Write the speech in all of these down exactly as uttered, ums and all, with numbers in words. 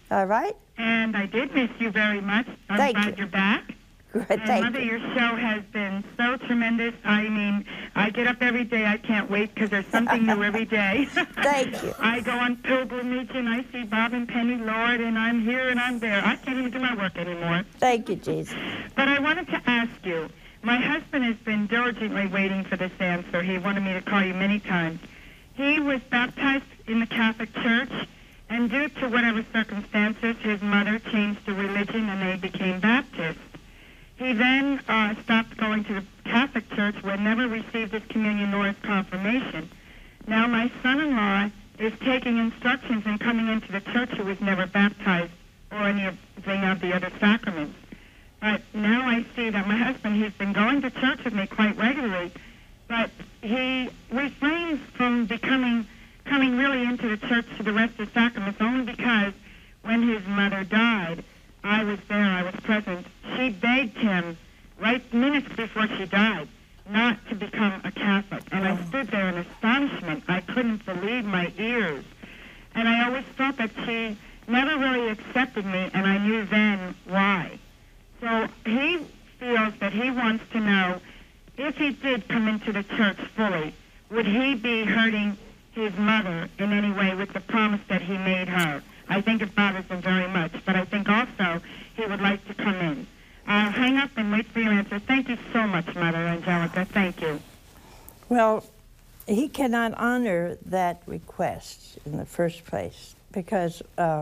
All right? And I did miss you very much. I'm Thank glad you. you're back. Good, And thank Mother, you. your show has been so tremendous. I mean, I get up every day. I can't wait because there's something new every day. Thank you. I go on pilgrimage and I see Bob and Penny Lord, and I'm here and I'm there. I can't even do my work anymore. Thank you, Jesus. But I wanted to ask you, my husband has been diligently waiting for this answer. He wanted me to call you many times. He was baptized in the Catholic Church, and due to whatever circumstances, his mother changed the religion and they became Baptists. He then uh, stopped going to the Catholic Church, where never received his communion nor his confirmation. Now my son-in-law is taking instructions and coming into the church who was never baptized or anything of the other sacraments. But now I see that my husband, he's been going to church with me quite regularly, but he refrains from becoming, coming really into the church to the rest of the sacraments only because when his mother died, I was there, I was present. She begged him, right minutes before she died, not to become a Catholic. And I stood there in astonishment. I couldn't believe my ears. And I always felt that she never really accepted me, and I knew then why. So he feels that he wants to know, if he did come into the church fully, would he be hurting his mother in any way with the promise that he made her? I think it bothers him very much, but I think also he would like to come in. I'll hang up and wait for your answer. Thank you so much, Mother Angelica. Thank you. Well, he cannot honor that request in the first place because uh,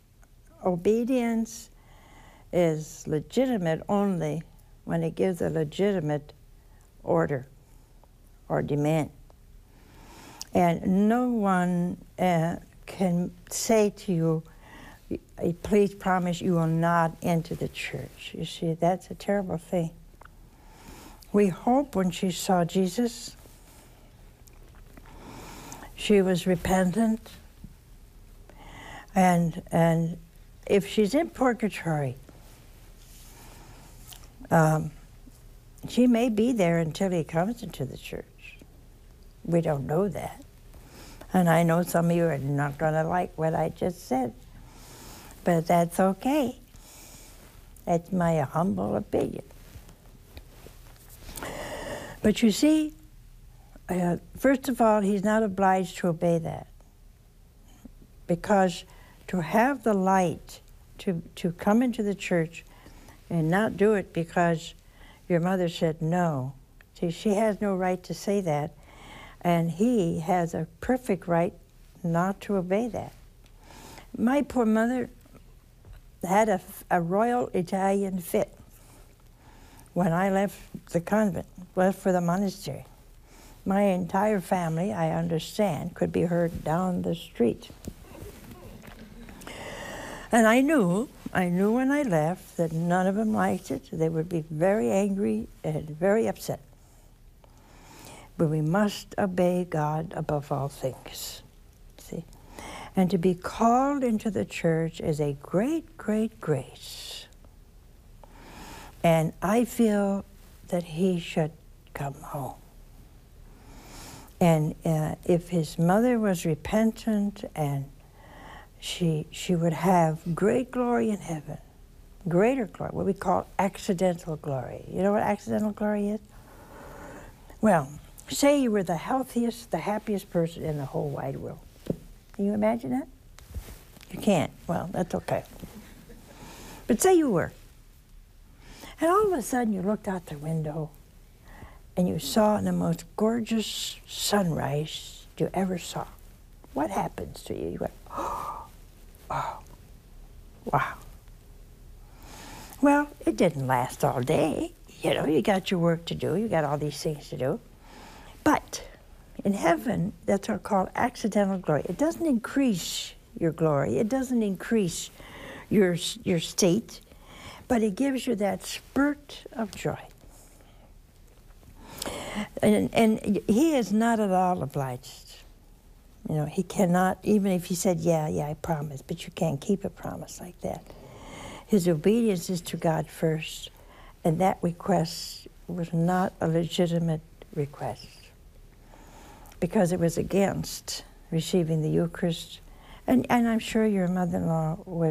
obedience is legitimate only when it gives a legitimate order or demand. And no one uh, can say to you, please promise you will not enter the church. You see, that's a terrible thing. We hope when she saw Jesus, she was repentant, and, and if she's in purgatory, um, she may be there until he comes into the church. We don't know that. And I know some of you are not going to like what I just said, but that's okay. That's my humble opinion. But you see, uh, first of all, he's not obliged to obey that, because to have the light to, to come into the church and not do it because your mother said no, see, she has no right to say that, and he has a perfect right not to obey that. My poor mother had a, a royal Italian fit when I left the convent, left for the monastery. My entire family, I understand, could be heard down the street. And I knew, I knew when I left that none of them liked it. They would be very angry and very upset. But we must obey God above all things, see? And to be called into the church is a great, great grace. And I feel that he should come home. And uh, if his mother was repentant, and she, she would have great glory in heaven, greater glory, what we call accidental glory. You know what accidental glory is? Well, say you were the healthiest, the happiest person in the whole wide world. Can you imagine that? You can't. Well, that's okay. But say you were. And all of a sudden you looked out the window and you saw the most gorgeous sunrise you ever saw. What happens to you? You went, oh, oh, wow. Well, it didn't last all day. You know, you got your work to do. You got all these things to do. But in heaven, that's what's called accidental glory. It doesn't increase your glory. It doesn't increase your, your state, but it gives you that spurt of joy. And, and he is not at all obliged. You know, he cannot, even if he said, yeah, yeah, I promise, but you can't keep a promise like that. His obedience is to God first, and that request was not a legitimate request, because it was against receiving the Eucharist. And, and I'm sure your mother-in-law would